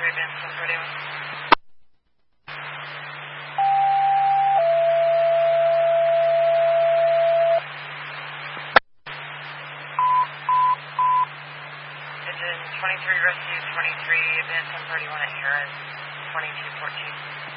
advance 1031. Engine 23 rescue 23 advance 1031 at Harris 2214.